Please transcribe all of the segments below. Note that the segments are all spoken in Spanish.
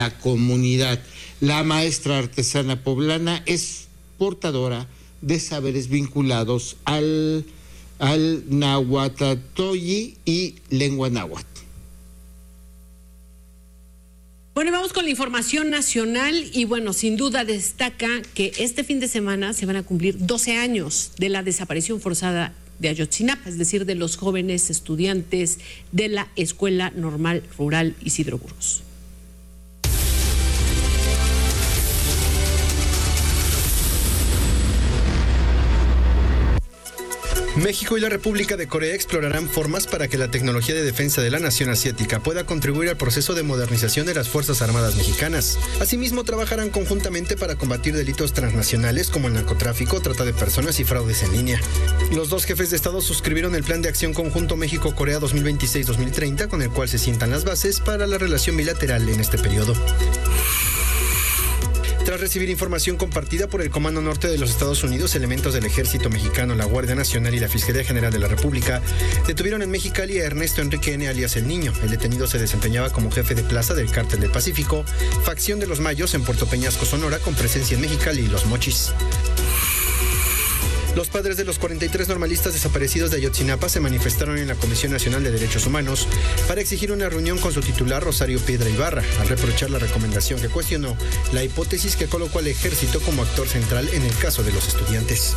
la comunidad. La maestra artesana poblana es portadora de saberes vinculados al nahuatl y lengua náhuatl. Bueno, y vamos con la información nacional y bueno, sin duda destaca que este fin de semana se van a cumplir 12 años de la desaparición forzada de Ayotzinapa, es decir, de los jóvenes estudiantes de la Escuela Normal Rural Isidro Burgos. México y la República de Corea explorarán formas para que la tecnología de defensa de la nación asiática pueda contribuir al proceso de modernización de las Fuerzas Armadas mexicanas. Asimismo, trabajarán conjuntamente para combatir delitos transnacionales como el narcotráfico, trata de personas y fraudes en línea. Los dos jefes de Estado suscribieron el Plan de Acción Conjunto México-Corea 2026-2030, con el cual se sientan las bases para la relación bilateral en este periodo. Tras recibir información compartida por el Comando Norte de los Estados Unidos, elementos del Ejército Mexicano, la Guardia Nacional y la Fiscalía General de la República detuvieron en Mexicali a Ernesto Enrique N. alias El Niño. El detenido se desempeñaba como jefe de plaza del Cártel del Pacífico, facción de los Mayos en Puerto Peñasco, Sonora, con presencia en Mexicali y Los Mochis. Los padres de los 43 normalistas desaparecidos de Ayotzinapa se manifestaron en la Comisión Nacional de Derechos Humanos para exigir una reunión con su titular, Rosario Piedra Ibarra, al reprochar la recomendación que cuestionó la hipótesis que colocó al ejército como actor central en el caso de los estudiantes.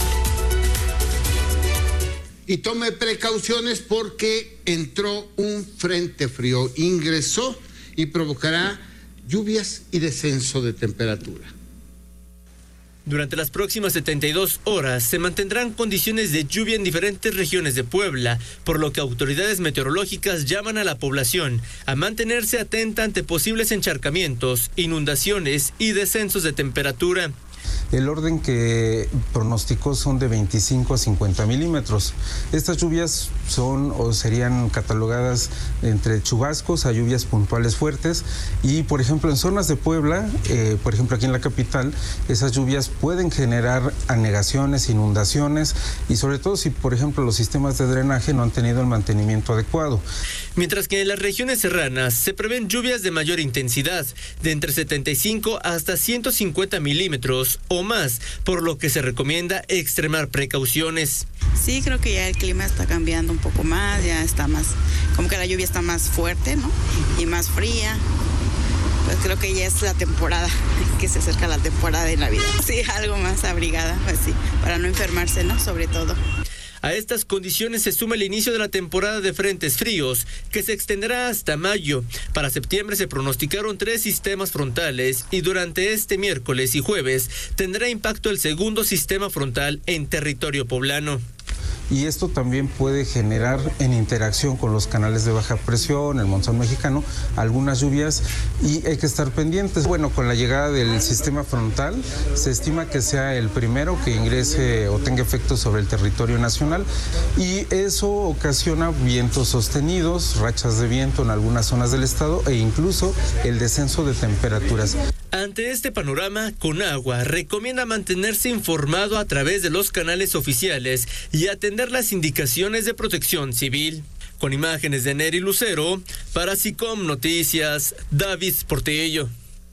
Y tome precauciones porque entró un frente frío, ingresó y provocará lluvias y descenso de temperatura. Durante las próximas 72 horas se mantendrán condiciones de lluvia en diferentes regiones de Puebla, por lo que autoridades meteorológicas llaman a la población a mantenerse atenta ante posibles encharcamientos, inundaciones y descensos de temperatura. El orden que pronosticó son de 25 a 50 milímetros. Estas lluvias serían catalogadas entre chubascos a lluvias puntuales fuertes y, por ejemplo, en zonas de Puebla, por ejemplo aquí en la capital, esas lluvias pueden generar anegaciones, inundaciones y sobre todo si, por ejemplo, los sistemas de drenaje no han tenido el mantenimiento adecuado. Mientras que en las regiones serranas se prevén lluvias de mayor intensidad, de entre 75 hasta 150 milímetros o más, por lo que se recomienda extremar precauciones. Sí, creo que ya el clima está cambiando un poco más, ya está más, como que la lluvia está más fuerte, ¿no? Y más fría. Pues creo que ya es la temporada, que se acerca la temporada de Navidad. Sí, algo más abrigada, pues sí, para no enfermarse, ¿no? Sobre todo. A estas condiciones se suma el inicio de la temporada de frentes fríos, que se extenderá hasta mayo. Para septiembre se pronosticaron 3 sistemas frontales y durante este miércoles y jueves tendrá impacto el segundo sistema frontal en territorio poblano. Y esto también puede generar en interacción con los canales de baja presión, el monzón mexicano, algunas lluvias y hay que estar pendientes. Bueno, con la llegada del sistema frontal se estima que sea el primero que ingrese o tenga efectos sobre el territorio nacional y eso ocasiona vientos sostenidos, rachas de viento en algunas zonas del estado e incluso el descenso de temperaturas. Ante este panorama, Conagua recomienda mantenerse informado a través de los canales oficiales y atender las indicaciones de Protección Civil. Con imágenes de Neri Lucero, para SICOM Noticias, David Portillo.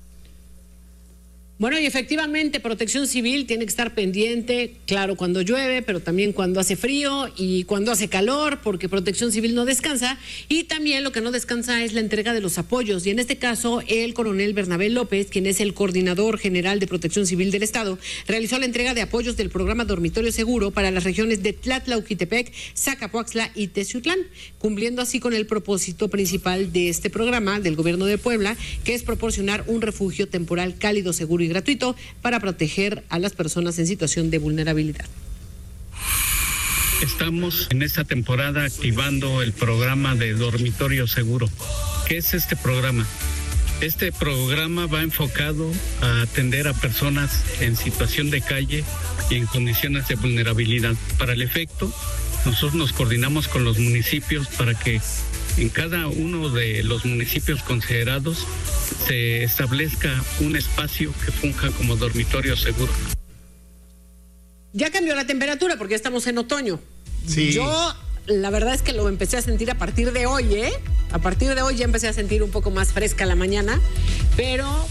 Bueno, y efectivamente Protección Civil tiene que estar pendiente, claro, cuando llueve, pero también cuando hace frío y cuando hace calor, porque Protección Civil no descansa, y también lo que no descansa es la entrega de los apoyos, y en este caso el coronel Bernabé López, quien es el coordinador general de Protección Civil del Estado, realizó la entrega de apoyos del programa Dormitorio Seguro para las regiones de Tlatlauquitepec, Zacapoaxtla y Teciutlán, cumpliendo así con el propósito principal de este programa del gobierno de Puebla, que es proporcionar un refugio temporal cálido, seguro y gratuito para proteger a las personas en situación de vulnerabilidad. Estamos en esta temporada activando el programa de Dormitorio Seguro. ¿Qué es este programa? Este programa va enfocado a atender a personas en situación de calle y en condiciones de vulnerabilidad. Para el efecto, nosotros nos coordinamos con los municipios para que en cada uno de los municipios considerados se establezca un espacio que funja como dormitorio seguro. Ya cambió la temperatura porque ya estamos en otoño. Sí. Yo, la verdad es que lo empecé a sentir a partir de hoy, A partir de hoy ya empecé a sentir un poco más fresca la mañana, pero